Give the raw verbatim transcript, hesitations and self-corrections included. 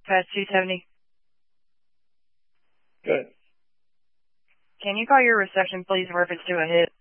Fast two seventy. Good. Can you call your reception, please, in reference to a hit?